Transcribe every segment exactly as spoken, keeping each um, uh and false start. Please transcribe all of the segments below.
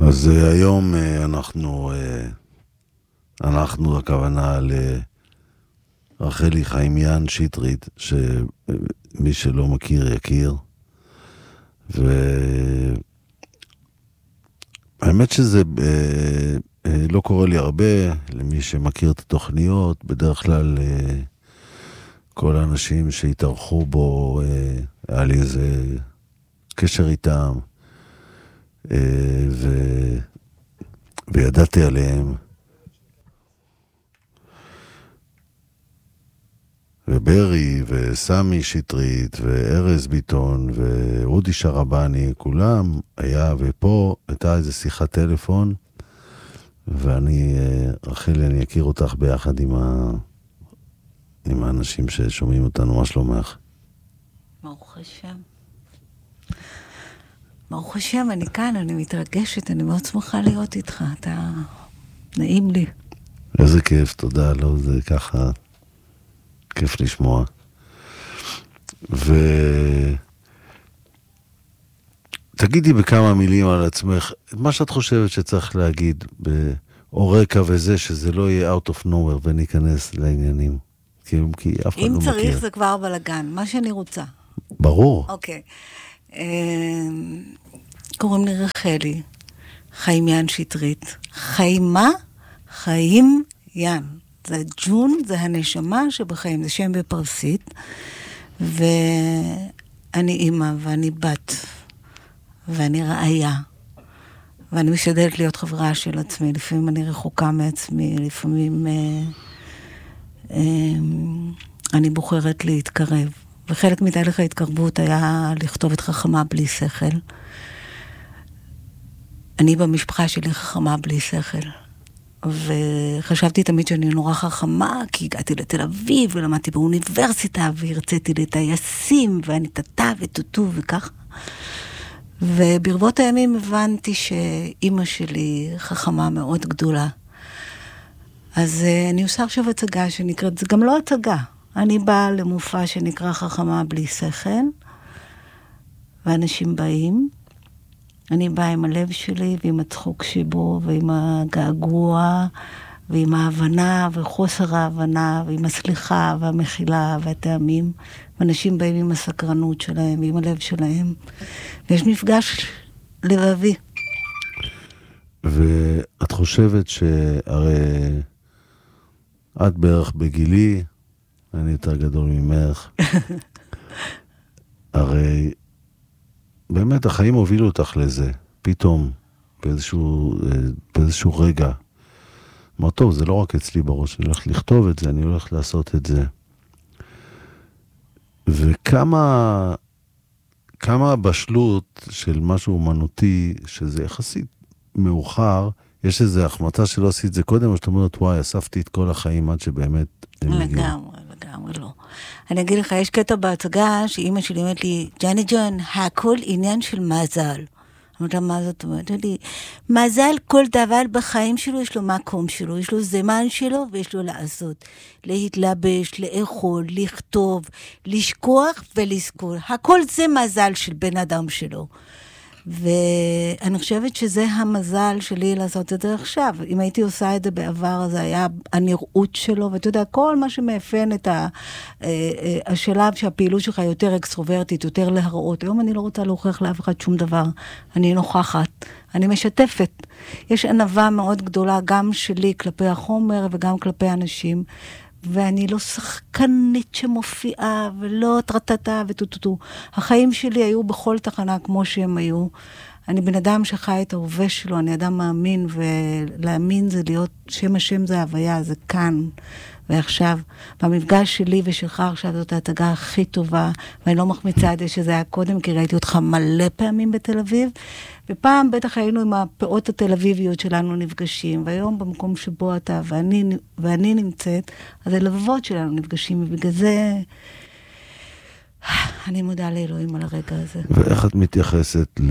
אז uh, היום uh, אנחנו, uh, אנחנו הכוונה לרחלי חיימיאן שטרית, שמי שלא מכיר יכיר, והאמת שזה uh, uh, לא קורה לי הרבה, למי שמכיר את התוכניות, בדרך כלל uh, כל האנשים שהתארחו בו, uh, היה לי איזה קשר איתם, ו... וידעתי עליהם, וברי וסמי שטרית וארז ביטון ואודי שרבני, כולם היה, ופה הייתה איזו שיחת טלפון, ואני, רחלי, אני אכיר אותך ביחד עם, ה... עם האנשים ששומעים אותנו. מה שלומך? ברוך השם. ברוך השם, אני כאן, אני מתרגשת, אני מאוד שמחה להיות איתך, אתה נעים לי. איזה כיף, תודה, לא, זה ככה כיף לשמוע. ותגידי בכמה מילים על עצמך, מה שאת חושבת שצריך להגיד, או רקע וזה, שזה לא יהיה out of nowhere וניכנס לעניינים, כי, כי אף אחד לא מכיר. אם צריך זה כבר בלגן, מה שאני רוצה. ברור. אוקיי. קוראים לי רחלי חיימיאן שטרית. חיימה, חיים ין. זה ג'ון, זה הנשמה שבחיים, זה שם בפרסית. ואני אימא, ואני בת, ואני רעיה. ואני משתדלת להיות חברה של עצמי. לפעמים אני רחוקה מעצמי, לפעמים אה, אה, אני בוחרת להתקרב. וחלק מתהליך ההתקרבות היה לכתוב את חכמה בלי שכל. אני במשפחה שלי חכמה בלי שכל. וחשבתי תמיד שאני נורא חכמה, כי הגעתי לתל אביב ולמדתי באוניברסיטה, והרציתי לטייסים, ואני תתה וטוטו וככה. וברבות הימים הבנתי שאימא שלי חכמה מאוד גדולה. אז אני עושה עכשיו הצגה שנקראת, זה גם לא הצגה. אני באה למופע שנקרא חכמה בלי שכל, ואנשים באים. אני באה עם הלב שלי, ועם הצחוק שבו, ועם הגעגוע, ועם ההבנה, וחוסר ההבנה, ועם הסליחה, והמחילה, והטעמים. ואנשים באים עם הסקרנות שלהם, ועם הלב שלהם. ויש מפגש לבבי. ואת חושבת שהרי את בערך בגילי, אני יותר גדול ממך. הרי באמת החיים הובילו אותך לזה, פתאום, באיזשהו, באיזשהו רגע. אמר, טוב, זה לא רק אצלי בראש, אני הולך לכתוב את זה, אני הולך לעשות את זה. וכמה, כמה הבשלות של משהו אומנותי, שזה יחסית מאוחר, יש איזו החמצה שלא עשית זה קודם, או שאת אומרת, וואי, אספתי את כל החיים עד שבאמת לגמרי, לגמרי לא. אני אגיד לך, יש קטע בהצגה שאימא שלי אומרת לי, ג'ני ג'ון, הכל עניין של מזל. אמרת לה, מה זאת אומרת? לי, מזל, כל דבר בחיים שלו, יש לו מקום שלו, יש לו זמן שלו, ויש לו לעשות. להתלבש, לאכול, לכתוב, לשכוח ולזכור. הכל זה מזל של בן אדם שלו. ואני חושבת שזה המזל שלי לעשות את זה עכשיו. אם הייתי עושה את זה בעבר, אז היה הנראות שלו, ואתה יודע, כל מה שמאפיין את השלב שהפעילות שלך יותר אקסטרוברטית, יותר להראות. היום אני לא רוצה להוכיח לאף אחד שום דבר. אני נוכחת, אני משתפת. יש ענווה מאוד גדולה, גם שלי כלפי החומר וגם כלפי אנשים. ואני לא שחקנית שמופיעה, ולא טרטטה וטוטוטו. החיים שלי היו בכל תחנה כמו שהם היו. אני בן אדם שחי את ההווה שלו, אני אדם מאמין, ולהאמין זה להיות, שם השם זה הוויה, זה כאן ועכשיו. והמפגש שלי ושלך עכשיו זאת ההצגה הכי טובה, ואני לא מחמיצה את זה שזה היה קודם, כי ראיתי אותך מלא פעמים בתל אביב, ופעם בטח היינו עם הפאות התל אביביות שלנו נפגשים, והיום במקום שבו אתה ואני, ואני נמצאת, אז הלבבות שלנו נפגשים, ובגלל זה אני מודה לאלוהים על הרגע הזה. ואיך את מתייחסת ל...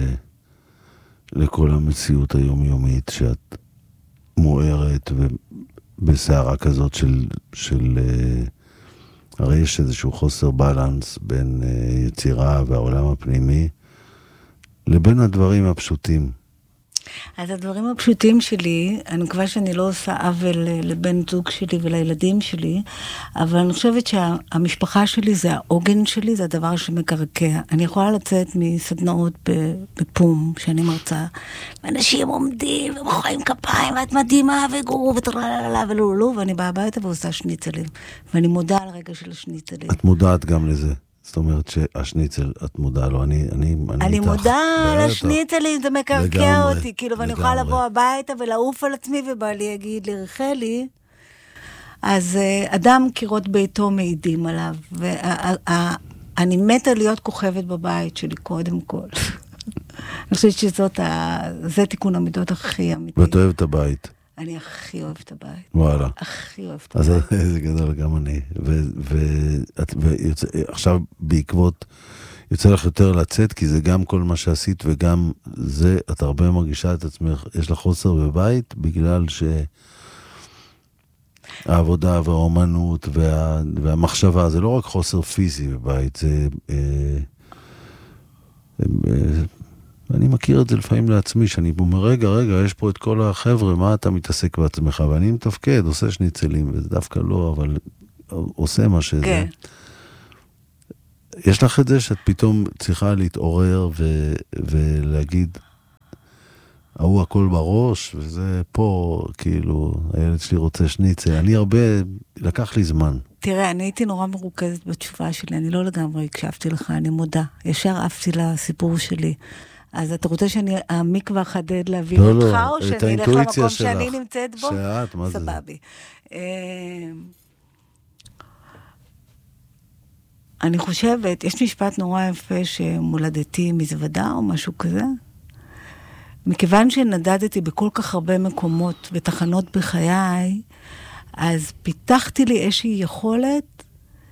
לכל המציאות היומיומית שאת מוארת ובסערה כזאת של, של הרי יש איזשהו חוסר בלנס בין יצירה והעולם הפנימי לבין הדברים הפשוטים. אז הדברים הפשוטים שלי, אני מקווה שאני לא עושה עוול לבן זוג שלי ולילדים שלי, אבל אני חושבת שהמשפחה שלי זה העוגן שלי, זה הדבר שמקרקע. אני יכולה לצאת מסדנאות בפום, שאני מרצה, ואנשים עומדים ומוחאים כפיים, ואת מדהימה וגורו וטרללה ולולו, ואני באה הביתה ועושה שניצלים. ואני מודה על רגע של השניצלים. את מודעת גם לזה. זאת אומרת שהשניצל, את מודעה לו, אני, אני, אני, אני איתך. מודעה על השניצלים, זה מקרקע לגמרי, אותי, כאילו, ואני לגמרי. יכולה לבוא הביתה ולעוף על עצמי, ובעלי יגיד לי, רחלי, אז uh, אדם קירות ביתו מעידים עליו, ואני מתה להיות כוכבת בבית שלי, קודם כל. אני חושבת שזאת, ה... זה תיקון המידות הכי אמיתי. ואת אוהבת הבית. אני הכי אוהבת את הבית. וואלה. הכי אוהבת את אז הבית. זה גדול, גם אני. ועכשיו בעקבות, יוצא לך יותר לצאת, כי זה גם כל מה שעשית, וגם זה, את הרבה מרגישה את עצמך, יש לך חוסר בבית, בגלל שהעבודה והאומנות וה, והמחשבה, זה לא רק חוסר פיזי בבית, זה... אה, אה, אני מכיר את זה לפעמים לעצמי, שאני אומר, רגע, רגע, יש פה את כל החבר'ה, מה אתה מתעסק בעצמך? ואני מתפקד, עושה שניצלים, וזה דווקא לא, אבל עושה מה שזה. כן. יש לך את זה שאת פתאום צריכה להתעורר ו- ולהגיד, ההוא הכל בראש, וזה פה, כאילו, הילד שלי רוצה שניצל. אני הרבה, לקח לי זמן. תראה, אני הייתי נורא מרוכזת בתשובה שלי, אני לא לגמרי הקשבתי לך, אני מודה. ישר עפתי לסיפור שלי. אז אתה רוצה שאני אעמיק ואחדד להבין לא, אותך, לא, או שאני אלך למקום שאני נמצאת בו? שאת, מה זה? סבבי. אני חושבת, יש משפט נורא יפה שמולדתי מזוודה או משהו כזה. מכיוון שנדדתי בכל כך הרבה מקומות ותחנות בחיי, אז פיתחתי לי איזושהי יכולת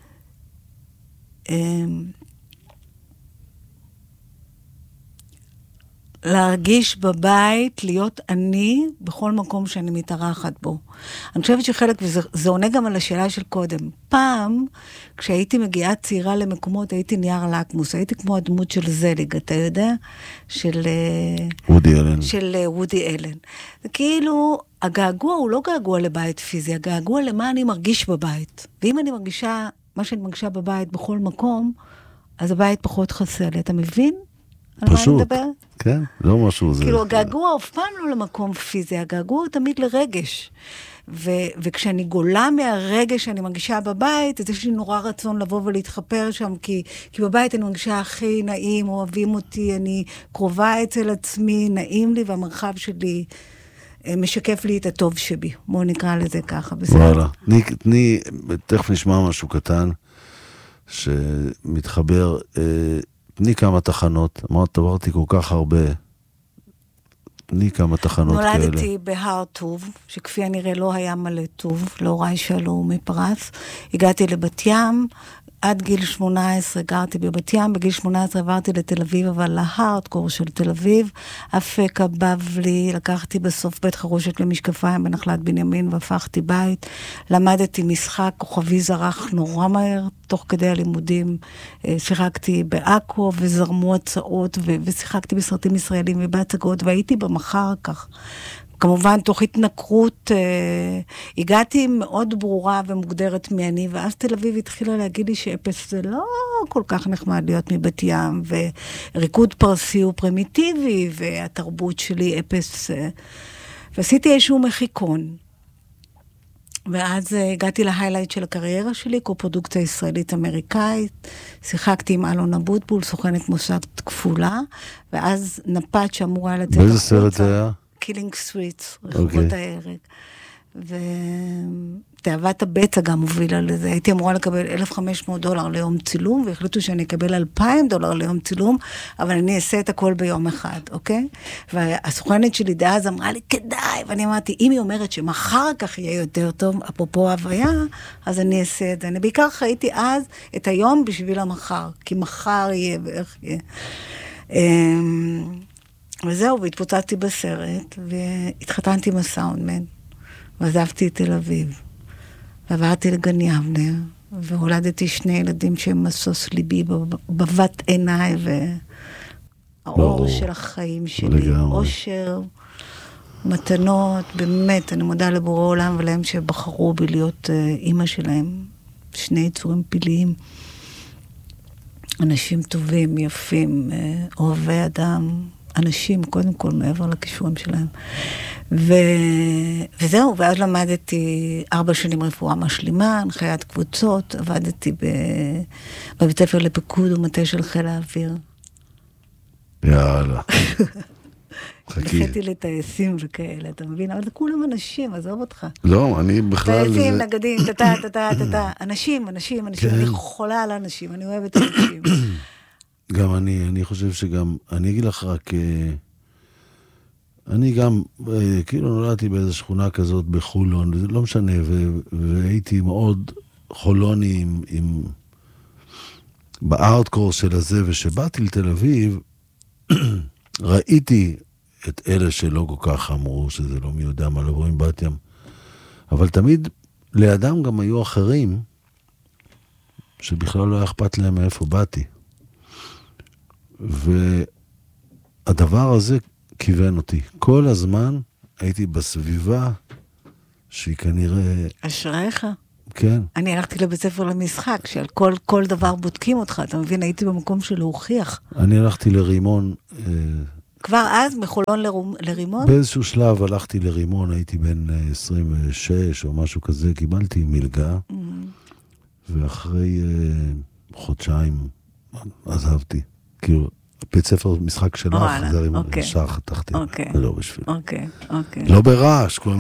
להרגיש בבית, להיות אני בכל מקום שאני מתארחת בו. אני חושבת שחלק, וזה עונה גם על השאלה של קודם, פעם, כשהייתי מגיעה צעירה למקומות, הייתי נייר לקמוס, הייתי כמו הדמות של זליג, אתה יודע? של... וודי אלן. של וודי אלן. זה כאילו, הגעגוע הוא לא געגוע לבית פיזי, הגעגוע למה אני מרגיש בבית. ואם אני מרגישה, מה שאני מרגישה בבית בכל מקום, אז הבית פחות חסר לי. אתה מבין? פשוט, כן, לא משהו זה. כאילו, הגעגוע אף פעם לא למקום פיזי, הגעגוע הוא תמיד לרגש. ו- וכשאני גולה מהרגש שאני מרגישה בבית, אז יש לי נורא רצון לבוא ולהתחפר שם, כי, כי בבית אני מרגישה הכי נעים, אוהבים אותי, אני קרובה אצל עצמי, נעים לי, והמרחב שלי משקף לי את הטוב שבי. בואו נקרא לזה ככה, בסדר? וואלה, תני, תני, תכף נשמע משהו קטן, שמתחבר... אה, תני כמה תחנות, אמרת, עברתי כל כך הרבה, תני כמה תחנות כאלה. נולדתי בהר טוב, שכפי הנראה לא היה מלא טוב, להוריי שעלו מפרס. הגעתי לבת ים, עד גיל שמונה עשרה גרתי בבת ים, בגיל שמונה עשרה עברתי לתל אביב, אבל להארדקור של תל אביב, אפקה בבלי, לקחתי בסוף בית חרושת למשקפיים בנחלת בנימין, והפכתי בית, למדתי משחק, כוכבי זרח נורא מהר, תוך כדי הלימודים, שיחקתי באקו, וזרמו הצעות, ושיחקתי בסרטים ישראלים ובהצגות, והייתי במחר כך. כמובן, תוך התנכרות, אה, הגעתי מאוד ברורה ומוגדרת מי אני, ואז תל אביב התחילה להגיד לי שאפס זה לא כל כך נחמד להיות מבת ים, וריקוד פרסי הוא פרימיטיבי, והתרבות שלי אפס, אה, ועשיתי איזשהו מחיקון. ואז אה, הגעתי להיילייט של הקריירה שלי, קופרודוקציה ישראלית-אמריקאית, שיחקתי עם אלון אבוטבול, סוכנת מוסד כפולה, ואז נפת שאמורה לצאת... באיזה סרט זה היה? קילינג סטריטס, רחובות ההרג. ותאוות הבצע גם הובילה לזה. הייתי אמורה לקבל אלף וחמש מאות דולר ליום צילום, והחליטו שאני אקבל אלפיים דולר ליום צילום, אבל אני אעשה את הכל ביום אחד, אוקיי? והסוכנת שלי דאז אמרה לי, כדאי, ואני אמרתי, אם היא אומרת שמחר כך יהיה יותר טוב, אפרופו הוויה, אז אני אעשה את זה. אני בעיקר חייתי אז את היום בשביל המחר, כי מחר יהיה ואיך יהיה. וזהו, והתפוצצתי בסרט, והתחתנתי עם הסאונדמן, ועזבתי את תל אביב, ועברתי לגן יבנה, והולדתי שני ילדים שהם מסוס ליבי בבת עיניי, והאור של החיים שלי, אושר, מתנות, באמת, אני מודה לבורא עולם ולהם שבחרו בי להיות אימא שלהם. שני יצורים פיליים. אנשים טובים, יפים, אוהבי אדם, אנשים, קודם כל, מעבר לכישורים שלהם. ו... וזהו, ואז למדתי ארבע שנים רפואה משלימה, הנחיית קבוצות, עבדתי ב... בבית ספר לפיקוד ומטה של חיל האוויר. יאללה. חכי. נחיתי לטייסים וכאלה, אתה מבין? אבל זה כולם אנשים, עזוב אותך. לא, אני בכלל... טייסים, נגדים, תתה, תתה, תתה, אנשים, אנשים, אנשים, אני חולה על אנשים, אני אוהבת אנשים. גם אני, אני חושב שגם, אני אגיד לך רק, אני גם, כאילו נולדתי באיזו שכונה כזאת בחולון, זה לא משנה, והייתי מאוד חולוני עם, עם בארדקור של הזה, ושבאתי לתל אביב, ראיתי את אלה שלא כל כך אמרו, שזה לא מי יודע מה לבוא עם בת ים, אבל תמיד לידם גם היו אחרים, שבכלל לא היה אכפת להם מאיפה באתי. והדבר הזה כיוון אותי. כל הזמן הייתי בסביבה שהיא כנראה... אשריך. כן. אני הלכתי לבית ספר למשחק, שעל כל, כל דבר בודקים אותך, אתה מבין? הייתי במקום של להוכיח. אני הלכתי לרימון... כבר אז, מחולון לרומ... לרימון? באיזשהו שלב הלכתי לרימון, הייתי בן עשרים ושש או משהו כזה, קיבלתי מלגה, mm-hmm. ואחרי uh, חודשיים עזבתי. כאילו, בית ספר משחק שלך, זה רימון, ישר חתכתי. זה לא בשביל. אוקיי, אוקיי. לא ברעש, כלומר,